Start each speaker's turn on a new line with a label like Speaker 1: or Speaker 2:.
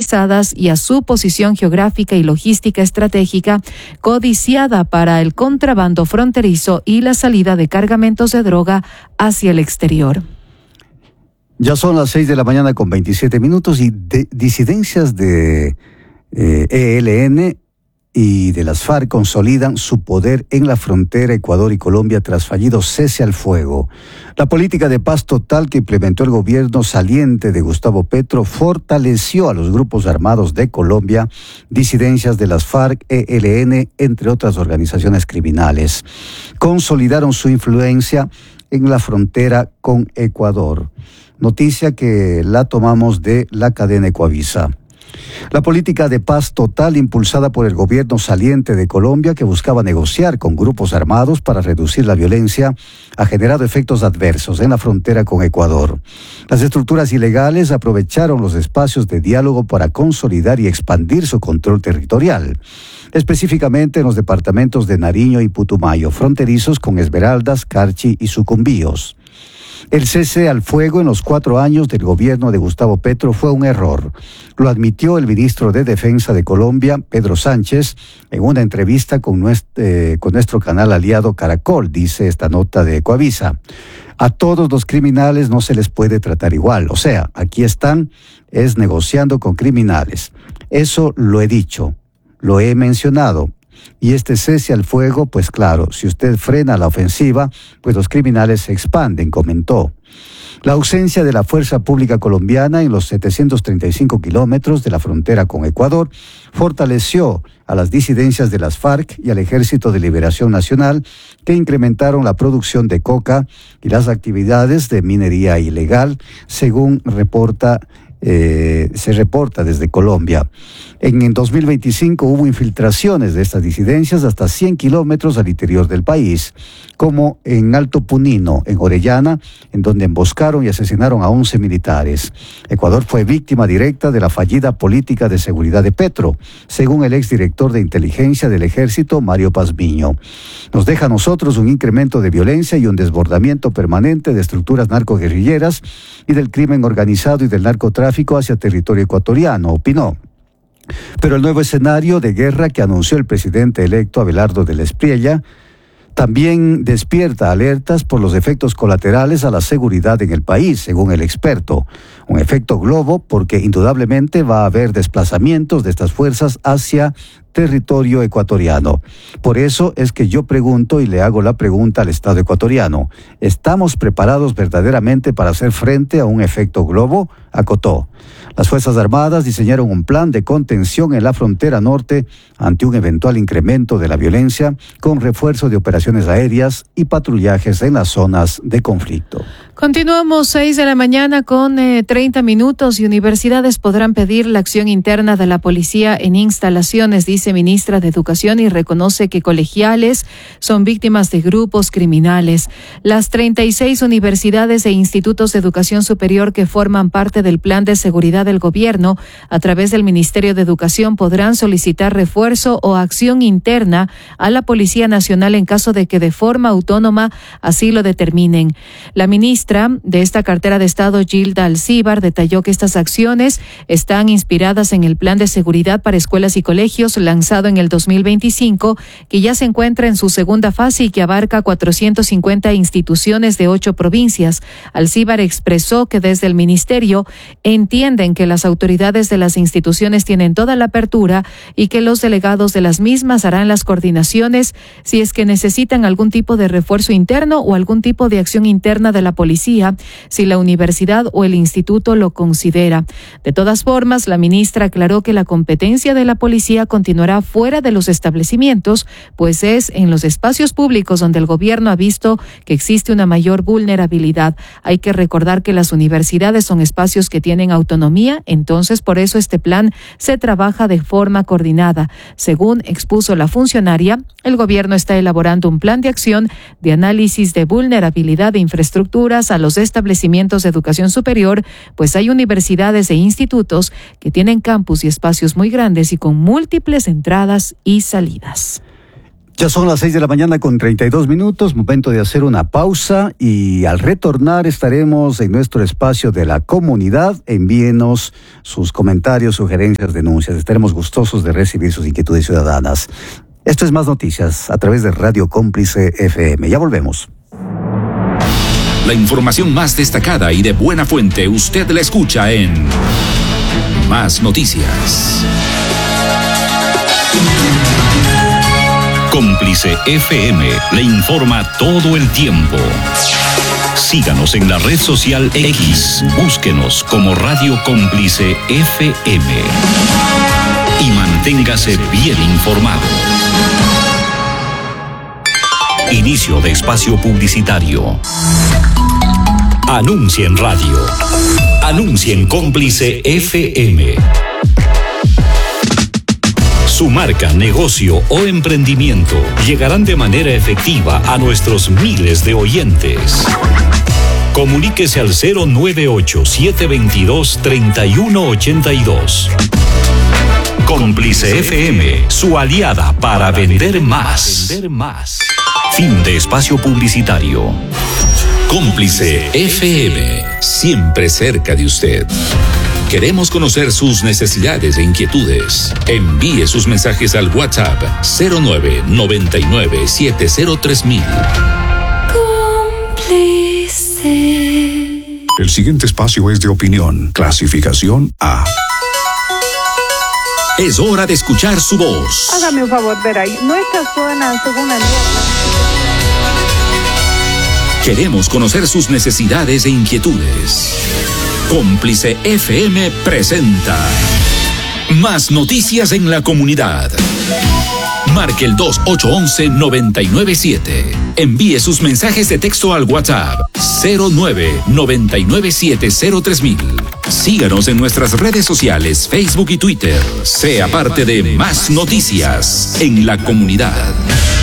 Speaker 1: alzadas y a su posición geográfica y logística estratégica codiciada para el contrabando fronterizo y la salida de cargamentos de droga hacia el exterior.
Speaker 2: Ya son las 6 de la mañana con 27 minutos y disidencias de ELN y de las FARC consolidan su poder en la frontera Ecuador y Colombia tras fallido cese al fuego. La política de paz total que implementó el gobierno saliente de Gustavo Petro fortaleció a los grupos armados de Colombia, disidencias de las FARC, ELN, entre otras organizaciones criminales. Consolidaron su influencia en la frontera con Ecuador. Noticia que la tomamos de la cadena Ecuavisa. La política de paz total impulsada por el gobierno saliente de Colombia, que buscaba negociar con grupos armados para reducir la violencia, ha generado efectos adversos en la frontera con Ecuador. Las estructuras ilegales aprovecharon los espacios de diálogo para consolidar y expandir su control territorial, específicamente en los departamentos de Nariño y Putumayo, fronterizos con Esmeraldas, Carchi y Sucumbíos. El cese al fuego en los 4 años del gobierno de Gustavo Petro fue un error. Lo admitió el ministro de Defensa de Colombia, Pedro Sánchez, en una entrevista con nuestro canal aliado Caracol, dice esta nota de Ecuavisa. A todos los criminales no se les puede tratar igual. O sea, aquí están, es negociando con criminales. Eso lo he dicho, lo he mencionado. Y este cese al fuego, pues claro, si usted frena la ofensiva, pues los criminales se expanden, comentó. La ausencia de la fuerza pública colombiana en los 735 kilómetros de la frontera con Ecuador fortaleció a las disidencias de las FARC y al Ejército de Liberación Nacional, que incrementaron la producción de coca y las actividades de minería ilegal, según se reporta desde Colombia. En 2025 hubo infiltraciones de estas disidencias hasta 100 kilómetros al interior del país, como en Alto Punino, en Orellana, en donde emboscaron y asesinaron a 11 militares. Ecuador fue víctima directa de la fallida política de seguridad de Petro, según el exdirector de inteligencia del Ejército, Mario Pazmiño. Nos deja a nosotros un incremento de violencia y un desbordamiento permanente de estructuras narcoguerrilleras y del crimen organizado y del narcotráfico hacia territorio ecuatoriano, opinó. Pero el nuevo escenario de guerra que anunció el presidente electo Abelardo del Espriella también despierta alertas por los efectos colaterales a la seguridad en el país, según el experto. Un efecto globo porque indudablemente va a haber desplazamientos de estas fuerzas hacia territorio ecuatoriano. Por eso es que yo pregunto y le hago la pregunta al Estado ecuatoriano. ¿Estamos preparados verdaderamente para hacer frente a un efecto globo?, acotó. Las Fuerzas Armadas diseñaron un plan de contención en la frontera norte ante un eventual incremento de la violencia, con refuerzo de operaciones aéreas y patrullajes en las zonas de conflicto.
Speaker 1: Continuamos 6 de la mañana con 30 minutos y universidades podrán pedir la acción interna de la policía en instalaciones, dice ministra de Educación, y reconoce que colegiales son víctimas de grupos criminales. Las 36 universidades e institutos de educación superior que forman parte del plan de seguridad del gobierno a través del Ministerio de Educación podrán solicitar refuerzo o acción interna a la Policía Nacional en caso de que de forma autónoma así lo determinen. La ministra de esta cartera de Estado, Gilda Alcíbar, detalló que estas acciones están inspiradas en el Plan de Seguridad para Escuelas y Colegios lanzado en el 2025, que ya se encuentra en su segunda fase y que abarca 450 instituciones de 8 provincias. Alcíbar expresó que desde el ministerio entienden que las autoridades de las instituciones tienen toda la apertura y que los delegados de las mismas harán las coordinaciones si es que necesitan algún tipo de refuerzo interno o algún tipo de acción interna de la policía, si la universidad o el instituto lo considera. De todas formas, la ministra aclaró que la competencia de la policía continuará fuera de los establecimientos, pues es en los espacios públicos donde el gobierno ha visto que existe una mayor vulnerabilidad. Hay que recordar que las universidades son espacios que tienen autonomía, entonces por eso este plan se trabaja de forma coordinada. Según expuso la funcionaria, el gobierno está elaborando un plan de acción de análisis de vulnerabilidad de infraestructuras a los establecimientos de educación superior, pues hay universidades e institutos que tienen campus y espacios muy grandes y con múltiples entradas y salidas.
Speaker 2: Ya son las 6 de la mañana con 32 minutos, momento de hacer una pausa y al retornar estaremos en nuestro espacio de la comunidad. Envíenos sus comentarios, sugerencias, denuncias. Estaremos gustosos de recibir sus inquietudes ciudadanas. Esto es Más Noticias a través de Radio Cómplice FM. Ya volvemos.
Speaker 3: La información más destacada y de buena fuente usted la escucha en Más Noticias. Cómplice FM le informa todo el tiempo. Síganos en la red social X, búsquenos como Radio Cómplice FM y manténgase bien informado. Inicio de espacio publicitario. Anuncie en radio. Anuncie en Cómplice FM. Su marca, negocio o emprendimiento llegarán de manera efectiva a nuestros miles de oyentes. Comuníquese al 098-722-3182. Cómplice FM, su aliada para vender más. Fin de espacio publicitario. Cómplice FM, siempre cerca de usted. Queremos conocer sus necesidades e inquietudes. Envíe sus mensajes al WhatsApp 0999-703000.
Speaker 4: Cómplice.
Speaker 5: El siguiente espacio es de opinión, clasificación A.
Speaker 3: Es hora de escuchar su voz.
Speaker 6: Hágame un favor, ver ahí. Nuestra zona, según el...
Speaker 3: Queremos conocer sus necesidades e inquietudes. Cómplice FM presenta Más Noticias en la Comunidad. Marque el 2811-997. Envíe sus mensajes de texto al WhatsApp 0999703000. Síganos en nuestras redes sociales, Facebook y Twitter. Sea parte de Más Noticias en la Comunidad.